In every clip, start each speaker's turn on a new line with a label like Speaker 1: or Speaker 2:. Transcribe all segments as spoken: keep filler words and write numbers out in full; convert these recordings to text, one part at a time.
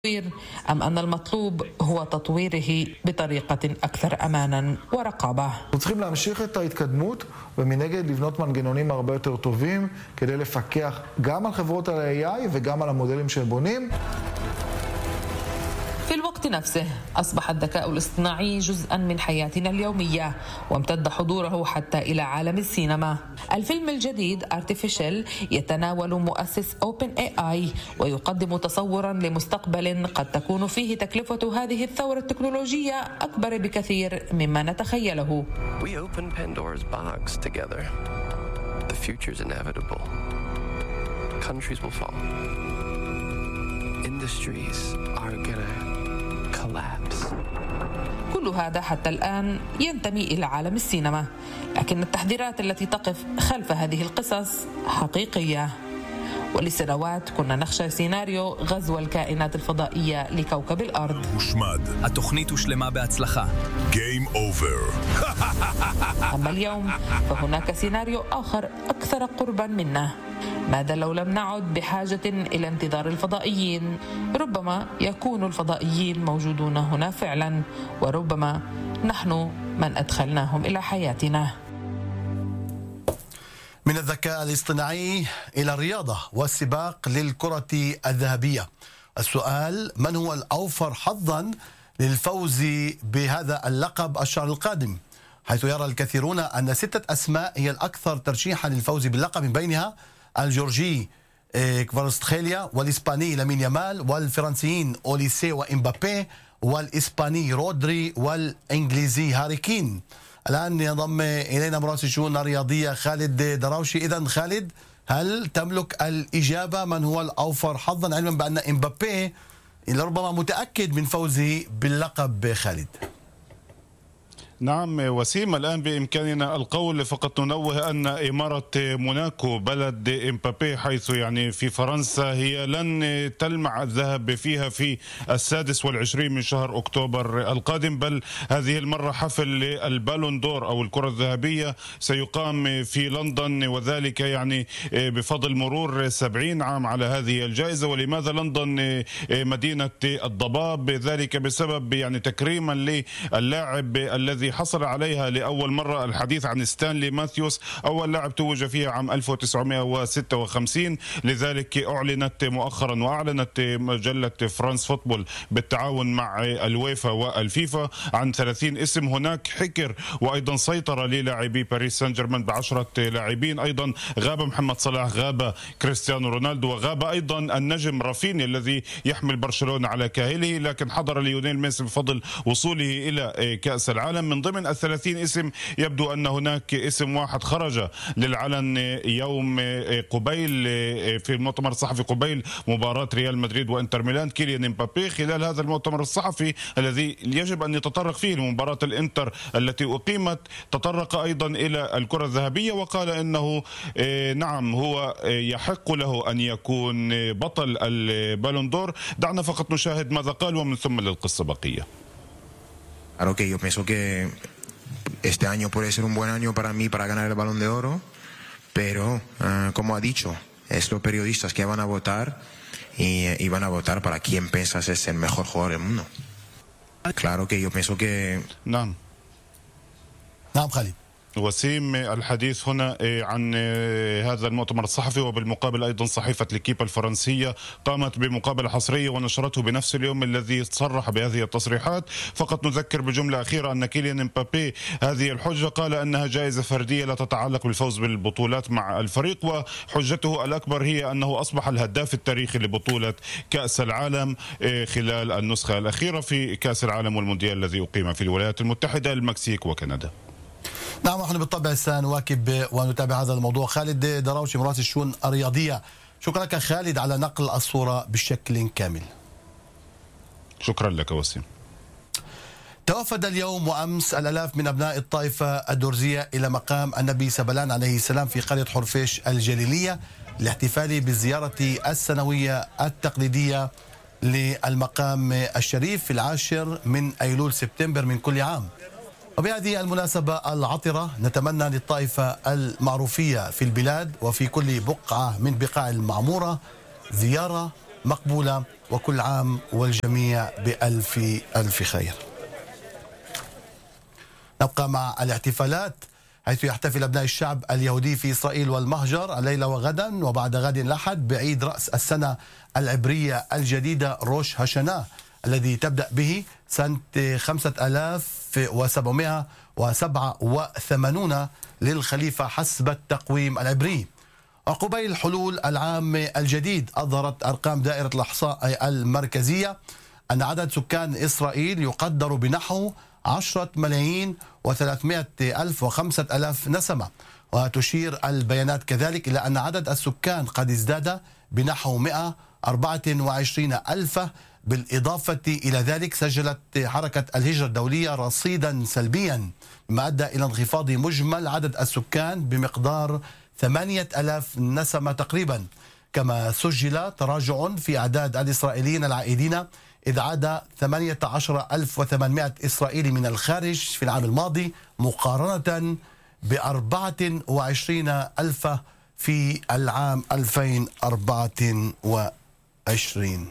Speaker 1: أم أن المطلوب هو تطويره بطريقة أكثر أمانا ورقابة.
Speaker 2: צריכים להמשיך את ההתקדמות ומנגד לבנות מנגנונים הרבה יותר טובים כדי לפקח גם על חברות ה-איי איי וגם על המודלים שהם בונים.
Speaker 1: في الوقت نفسه أصبح الذكاء الاصطناعي جزءا من حياتنا اليومية وامتد حضوره حتى إلى عالم السينما. الفيلم الجديد Artificial يتناول مؤسس أوبن إيه آي ويقدم تصورا لمستقبل قد تكون فيه تكلفة هذه الثورة التكنولوجية أكبر بكثير مما نتخيله.
Speaker 3: We open Pandora's box together. The future's inevitable. Countries will fall. Industries are gonna collapse.
Speaker 1: كل هذا حتى الآن ينتمي إلى عالم السينما، لكن التحذيرات التي تقف خلف هذه القصص حقيقية. ولسنوات كنا نخشى سيناريو غزو الكائنات الفضائية لكوكب الأرض.
Speaker 4: مشمد.
Speaker 5: התוכנית הושלמה בהצלחה.
Speaker 4: Game over.
Speaker 1: أما اليوم فهناك سيناريو آخر أكثر قربا منه. ماذا لو لم نعد بحاجة إلى انتظار الفضائيين؟ ربما يكون الفضائيين موجودون هنا فعلا، وربما نحن من أدخلناهم إلى حياتنا.
Speaker 6: من الذكاء الاصطناعي إلى الرياضة والسباق للكرة الذهبية. السؤال: من هو الأوفر حظا للفوز بهذا اللقب الشهر القادم؟ حيث يرى الكثيرون أن ستة أسماء هي الأكثر ترشيحا للفوز باللقب، من بينها الجورجي كفاراتسخيليا، والإسباني لامين يامال، والفرنسيين أوليسيه وإمبابي، والإسباني رودري، والإنجليزي هاري كين. الآن ينضم إلينا مراسل الشؤون الرياضية خالد دراوشي. إذن خالد، هل تملك الإجابة من هو الأوفر حظا، علما بأن إمبابي لربما متأكد من فوزه باللقب؟ خالد.
Speaker 7: نعم وسيم، الآن بإمكاننا القول، فقط ننوه أن إمارة موناكو بلد إمبابي حيث يعني في فرنسا هي لن تلمع الذهب فيها في السادس والعشرين من شهر أكتوبر القادم، بل هذه المرة حفل للبالون دور أو الكرة الذهبية سيقام في لندن، وذلك يعني بفضل مرور سبعين عام على هذه الجائزة. ولماذا لندن مدينة الضباب؟ ذلك بسبب يعني تكريما للاعب الذي حصل عليها لأول مرة. الحديث عن ستانلي ماثيوس، أول لاعب توج فيها عام ألف وتسعمائة وستة وخمسين. لذلك أعلنت مؤخرا وأعلنت مجلة فرانس فوتبول بالتعاون مع الويفا والفيفا عن ثلاثين اسم. هناك حكر وأيضا سيطرة للاعبي باريس سان جيرمان بعشرة لاعبين. أيضا غاب محمد صلاح، غاب كريستيانو رونالدو، وغاب أيضا النجم رافيني الذي يحمل برشلونة على كاهله، لكن حضر ليونيل ميسي بفضل وصوله إلى كأس العالم. من ضمن الثلاثين اسم يبدو أن هناك اسم واحد خرج للعلن يوم قبيل في المؤتمر الصحفي قبيل مباراة ريال مدريد وإنتر ميلان، كيليان إمبابي. خلال هذا المؤتمر الصحفي الذي يجب أن يتطرق فيه لمباراة الإنتر التي أقيمت، تطرق أيضا إلى الكرة الذهبية وقال إنه نعم هو يحق له أن يكون بطل البالون دور. دعنا فقط نشاهد ماذا قال ومن ثم للقصة بقية.
Speaker 8: Claro que yo pienso que este año puede ser un buen año para mí para ganar el Balón de Oro, pero uh, como ha dicho, es los periodistas que van a votar y, y van a votar para quién piensas es el mejor jugador del mundo. Claro que yo pienso que...
Speaker 7: نعم
Speaker 6: نعم خالد.
Speaker 7: وسيم، الحديث هنا عن هذا المؤتمر الصحفي، وبالمقابل أيضا صحيفة ليكيب الفرنسية قامت بمقابلة حصرية ونشرته بنفس اليوم الذي صرح بهذه التصريحات. فقط نذكر بجملة أخيرة أن كيليان إمبابي هذه الحجة قال أنها جائزة فردية لا تتعلق بالفوز بالبطولات مع الفريق، وحجته الأكبر هي أنه أصبح الهداف التاريخي لبطولة كأس العالم خلال النسخة الأخيرة في كأس العالم والمونديال الذي أقيم في الولايات المتحدة، المكسيك وكندا.
Speaker 6: نعم، نحن بالطبع سنواكب ونتابع هذا الموضوع. خالد دراوشي مراسل الشؤون الرياضية، شكرا لك خالد على نقل الصورة بشكل كامل.
Speaker 7: شكرا لك وسيم.
Speaker 6: توافد اليوم وأمس الآلاف من أبناء الطائفة الدرزية إلى مقام النبي سبلان عليه السلام في قرية حرفيش الجليلية لاحتفال بالزيارة السنوية التقليدية للمقام الشريف في العاشر من أيلول سبتمبر من كل عام. وبهذه المناسبة العطرة نتمنى للطائفة المعروفية في البلاد وفي كل بقعة من بقاع المعمورة زيارة مقبولة، وكل عام والجميع بألف ألف خير. نبقى مع الاحتفالات، حيث يحتفل أبناء الشعب اليهودي في إسرائيل والمهجر الليلة وغدا وبعد غد الأحد بعيد رأس السنة العبرية الجديدة روش هاشانا، الذي تبدأ به سنة خمسة آلاف وسبعمائة وسبعة وثمانين للخليفة حسب التقويم العبري. وقبيل حلول العام الجديد أظهرت أرقام دائرة الإحصاء المركزية أن عدد سكان إسرائيل يقدر بنحو عشرة ملايين وثلاثمائة ألف وخمسة ألاف نسمة. وتشير البيانات كذلك إلى أن عدد السكان قد ازداد بنحو مئة وأربعة وعشرين ألفا. بالإضافة إلى ذلك سجلت حركة الهجرة الدولية رصيدا سلبيا، مما أدى إلى انخفاض مجمل عدد السكان بمقدار ثمانية ألاف نسمة تقريبا. كما سجل تراجع في أعداد الإسرائيليين العائدين، إذ عاد ثمانية عشر ألف وثمانمائة إسرائيلي من الخارج في العام الماضي مقارنة بأربعة وعشرين ألف في العام ألفين وأربعة وعشرين.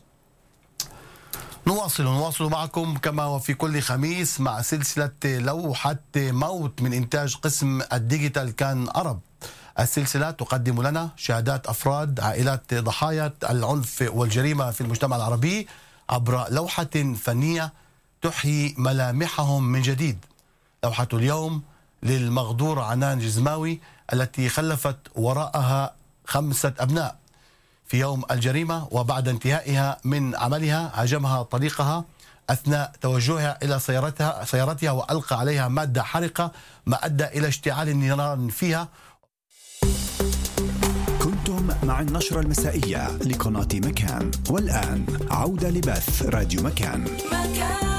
Speaker 6: نواصل نواصل معكم كما وفي كل خميس مع سلسلة لوحة موت من إنتاج قسم الديجيتال كان عرب. السلسلة تقدم لنا شهادات أفراد عائلات ضحايا العنف والجريمة في المجتمع العربي عبر لوحة فنية تحيي ملامحهم من جديد. لوحة اليوم للمغدور عنان جزماوي التي خلفت وراءها خمسة أبناء. في يوم الجريمة وبعد انتهائها من عملها هاجمها طليقها أثناء توجهها إلى سيارتها, سيارتها وألقى عليها مادة حرقة ما أدى إلى اشتعال النيران فيها.
Speaker 9: كنتم مع النشرة المسائية لقناة مكان، والآن عودة لبث راديو مكان. مكان.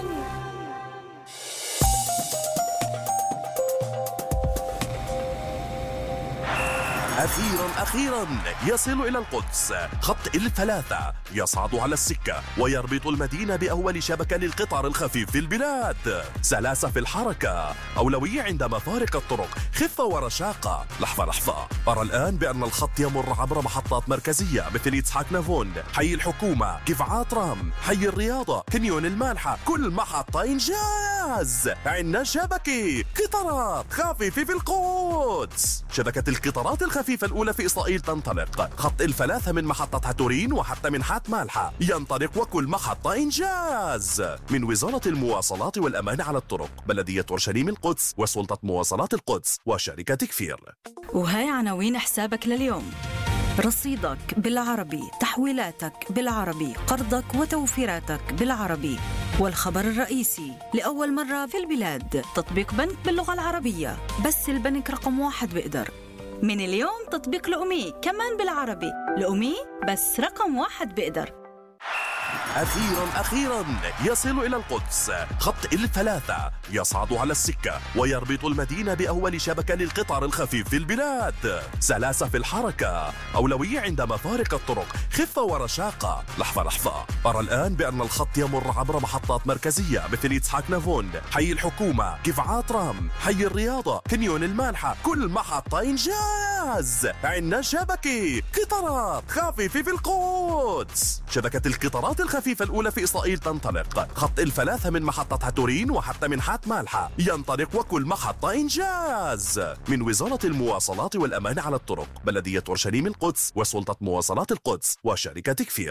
Speaker 10: أخيرا أخيرا يصل إلى القدس خط الثلاثة، يصعد على السكة ويربط المدينة بأول شبكة للقطار الخفيف في البلاد. سلاسة في الحركة، أولوية عند مفارق الطرق، خفة ورشاقة. لحظة لحظة، أرى الآن بأن الخط يمر عبر محطات مركزية مثل يتسحاق نافون، حي الحكومة، قفعات رام، حي الرياضة، كنيون المالحة. كل محطة إنجاز. عنا شبكة قطارات خفيفة في القدس. شبكة القطارات الخفيفة الأولى في إسرائيل تنطلق. خط الثلاثة من محطة هاتورين وحتى منحات مالحة ينطلق، وكل محطة إنجاز. من وزارة المواصلات والأمان على الطرق، بلدية أورشليم القدس، وسلطة مواصلات القدس، وشركة كفير.
Speaker 11: وهاي عناوين حسابك لليوم: رصيدك بالعربي، تحويلاتك بالعربي، قرضك وتوفيراتك بالعربي. والخبر الرئيسي: لأول مرة في البلاد تطبيق بنك باللغة العربية، بس البنك رقم واحد بيقدر. من اليوم تطبيق لأمي كمان بالعربي، لأمي بس رقم واحد بيقدر.
Speaker 10: أخيرا أخيرا يصل إلى القدس خط الثلاثة، يصعد على السكة ويربط المدينة بأول شبكة للقطار الخفيف في البلاد. سلاسة في الحركة، أولوية عند مفارق الطرق، خفة ورشاقة. لحظة لحظة، أرى الآن بأن الخط يمر عبر محطات مركزية مثل يتسحاق نافون، حي الحكومة، قفعات رام، حي الرياضة، كنيون المالحة. كل محطة إنجاز. عنا شبكة قطارات خفيفة في القدس. شبكة القطارات الخفيفة الأولى في إسرائيل تنطلق. خط الثلاثة من محطة هاتورين وحتى منحات مالحة ينطلق، وكل محطة إنجاز. من وزارة المواصلات والأمان على الطرق، بلدية أورشليم القدس، وسلطة مواصلات القدس، وشركة كفير.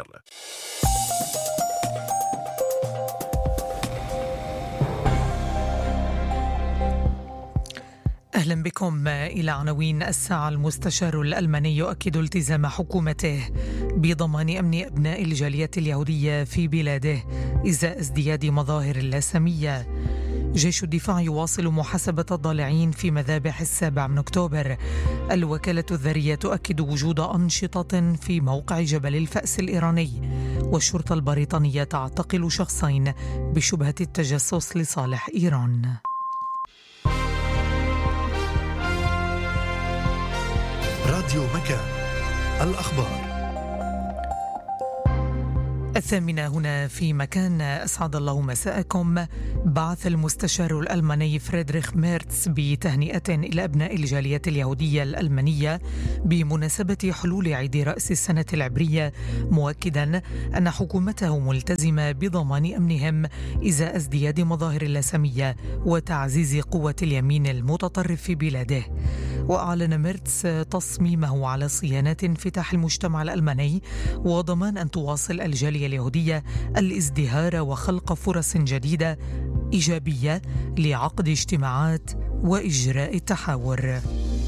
Speaker 12: أهلا بكم إلى عناوين الساعة. المستشار الألماني يؤكد التزام حكومته بضمان أمن أبناء الجالية اليهودية في بلاده إزاء ازدياد مظاهر اللاسمية. جيش الدفاع يواصل محاسبة الضالعين في مذابح السابع من أكتوبر. الوكالة الذرية تؤكد وجود أنشطة في موقع جبل الفأس الإيراني. والشرطة البريطانية تعتقل شخصين بشبهة التجسس لصالح إيران.
Speaker 9: راديو مكان، الأخبار.
Speaker 12: الثامنة هنا في مكان. أسعد الله مساءكم. بعث المستشار الألماني فريدريخ ميرتس بتهنئة إلى أبناء الجالية اليهودية الألمانية بمناسبة حلول عيد رأس السنة العبرية، مؤكدا أن حكومته ملتزمة بضمان أمنهم إزاء ازدياد مظاهر اللاسمية وتعزيز قوة اليمين المتطرف في بلاده. وأعلن ميرتس تصميمه على صيانة انفتاح المجتمع الألماني وضمان أن تواصل الجالية اليهودية الازدهار وخلق فرص جديدة إيجابية لعقد اجتماعات وإجراء التحاور.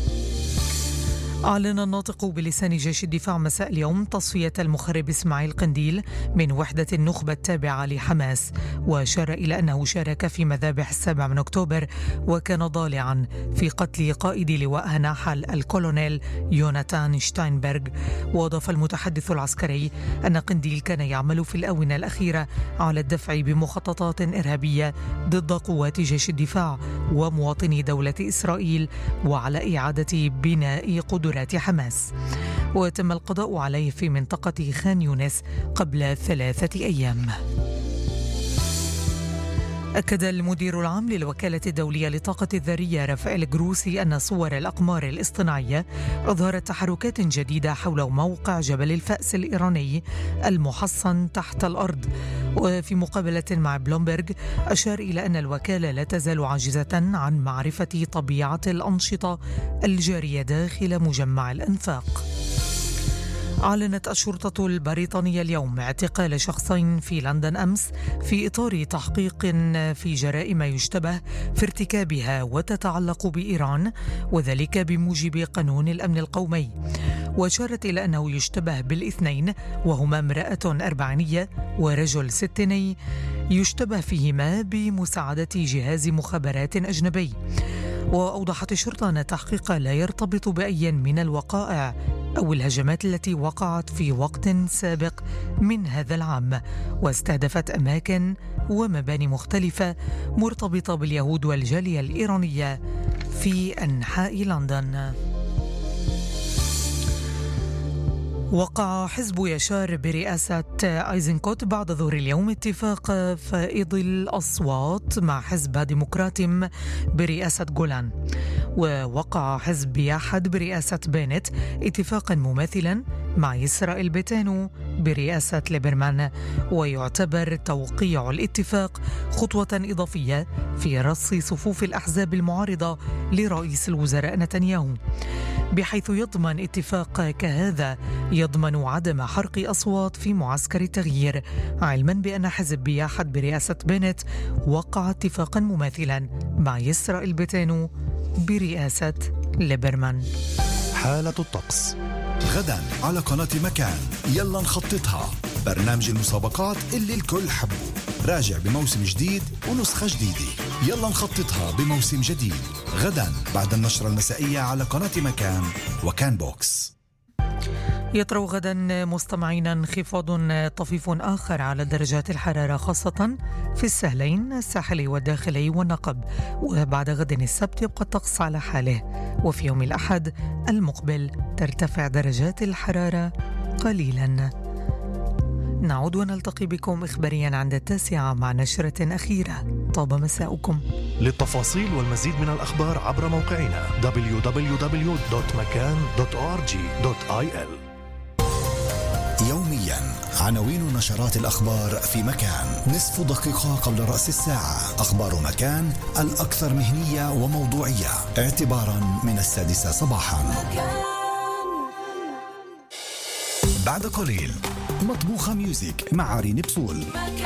Speaker 12: أعلن الناطق بلسان جيش الدفاع مساء اليوم تصفية المخرب إسماعيل قنديل من وحدة النخبة التابعة لحماس، وأشار إلى أنه شارك في مذابح السابع من أكتوبر وكان ضالعا في قتل قائد لواء هناحل الكولونيل يوناتان شتاينبرغ. وأضاف المتحدث العسكري أن قنديل كان يعمل في الآونة الأخيرة على الدفع بمخططات إرهابية ضد قوات جيش الدفاع ومواطني دولة إسرائيل وعلى إعادة بناء قدرات حماس. وتم القضاء عليه في منطقة خان يونس قبل ثلاثة أيام. أكد المدير العام للوكالة الدولية للطاقة الذرية رافائيل جروسي أن صور الأقمار الاصطناعية أظهرت تحركات جديدة حول موقع جبل الفأس الإيراني المحصن تحت الأرض. وفي مقابلة مع بلومبرغ أشار إلى أن الوكالة لا تزال عاجزة عن معرفة طبيعة الأنشطة الجارية داخل مجمع الأنفاق. أعلنت الشرطة البريطانية اليوم اعتقال شخصين في لندن أمس في إطار تحقيق في جرائم يشتبه في ارتكابها وتتعلق بإيران، وذلك بموجب قانون الأمن القومي. وأشارت إلى أنه يشتبه بالاثنين وهما امرأة أربعينية ورجل ستيني يشتبه فيهما بمساعدة جهاز مخابرات أجنبي. وأوضحت الشرطة أن التحقيق لا يرتبط بأي من الوقائع أو الهجمات التي وقعت في وقت سابق من هذا العام، واستهدفت أماكن ومباني مختلفة مرتبطة باليهود والجالية الإيرانية في أنحاء لندن. وقع حزب يشار برئاسة أيزنكوت بعد ظهر اليوم اتفاق فائض الأصوات مع حزب ديمقراطي برئاسة جولان. ووقع حزب ياحد برئاسة بينت اتفاقا مماثلا مع إسرائيل بيتانو برئاسة ليبرمان. ويعتبر توقيع الاتفاق خطوة إضافية في رص صفوف الأحزاب المعارضة لرئيس الوزراء نتنياهو، بحيث يضمن اتفاق كهذا يضمن عدم حرق أصوات في معسكر التغيير، علما بأن حزب ياحد برئاسة بينت وقع اتفاقا مماثلا مع إسرائيل بيتانو برئاسة ليبرمان.
Speaker 9: حالة الطقس غدا على قناة مكان. يلا نخططها، برنامج المسابقات اللي الكل حبه، راجع بموسم جديد ونسخة جديدة. يلا نخططها بموسم جديد غدا بعد النشرة المسائية على قناة مكان وكان بوكس.
Speaker 12: يطرأ غدا مستمعينا انخفاض طفيف آخر على درجات الحرارة، خاصة في السهلين الساحلي والداخلي والنقب. وبعد غد السبت يبقى الطقس على حاله، وفي يوم الأحد المقبل ترتفع درجات الحرارة قليلا. نعود ونلتقي بكم إخباريا عند التاسعة مع نشرة أخيرة. طاب مساؤكم.
Speaker 13: للتفاصيل والمزيد من الأخبار عبر موقعنا دبليو دبليو دبليو دوت مكان دوت أو آر جي دوت آي إل.
Speaker 9: يوميا عناوين نشرات الأخبار في مكان. نصف دقيقة قبل رأس الساعة أخبار مكان الأكثر مهنية وموضوعية اعتبارا من السادسة صباحا. بعد قليل مطبوخة ميوزك مع عرين بسول.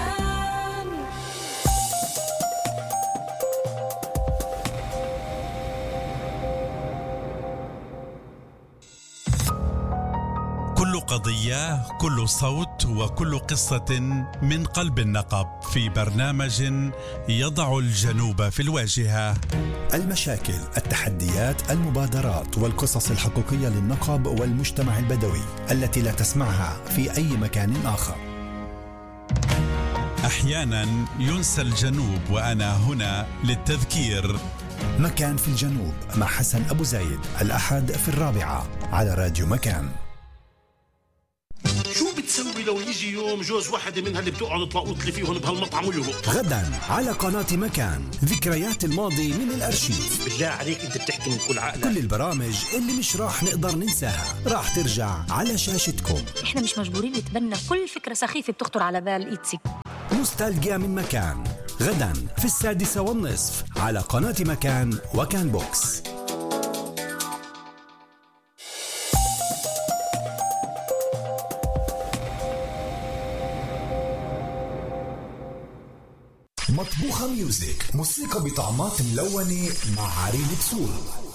Speaker 14: كل قضية، كل صوت وكل قصة من قلب النقب في برنامج يضع الجنوب في الواجهة.
Speaker 9: المشاكل، التحديات، المبادرات والقصص الحقيقية للنقب والمجتمع البدوي التي لا تسمعها في أي مكان آخر.
Speaker 14: أحيانا ينسى الجنوب وأنا هنا للتذكير.
Speaker 9: مكان في الجنوب مع حسن أبو زايد، الأحد في الرابعة على راديو مكان.
Speaker 15: شو بتسوي والله لو يجي يوم جوز واحدة منها اللي بتقعد تلاقوط لي فيهم بهالمطعم ويهرب.
Speaker 9: غدا على قناة مكان، ذكريات الماضي من الأرشيف.
Speaker 15: بالله عليك أنت بتحكي من كل عقلك.
Speaker 9: كل البرامج اللي مش راح نقدر ننساها راح ترجع على شاشتكم.
Speaker 16: إحنا مش مجبورين نتبنى كل فكرة سخيفة بتخطر على بال إيتسي.
Speaker 9: نوستالجيا من مكان غدا في السادسة والنصف على قناة مكان وكان بوكس. مطبوخة ميوزك، موسيقى بطعمات ملونة مع عريض بسول.